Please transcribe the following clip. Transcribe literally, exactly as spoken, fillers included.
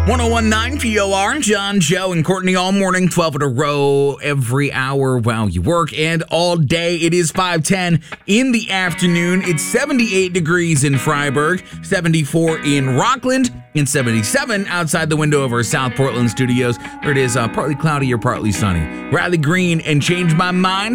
ten P O R, John, Joe, and Courtney all morning, twelve in a row, every hour while you work, and all day. It is five ten in the afternoon. It's seventy-eight degrees in Freiburg, seventy-four in Rockland, and seventy-seven outside the window of our South Portland studios, where it is uh, partly cloudy or partly sunny. Riley Green and Change My Mind.